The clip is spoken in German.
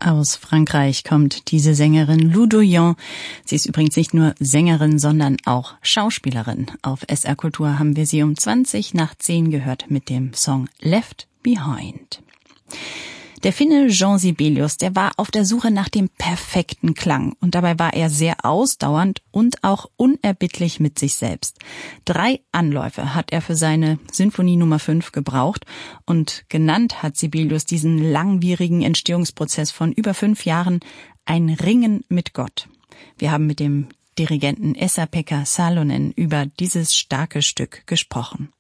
Aus Frankreich kommt diese Sängerin Lou Doyen. Sie ist übrigens nicht nur Sängerin, sondern auch Schauspielerin. Auf SR Kultur haben wir sie um 20:10 gehört mit dem Song Left Behind. Der Finne Jean Sibelius, der war auf der Suche nach dem perfekten Klang und dabei war er sehr ausdauernd und auch unerbittlich mit sich selbst. 3 Anläufe hat er für seine Sinfonie Nummer 5 gebraucht und genannt hat Sibelius diesen langwierigen Entstehungsprozess von über 5 Jahren ein Ringen mit Gott. Wir haben mit dem Dirigenten Esa-Pekka Salonen über dieses starke Stück gesprochen.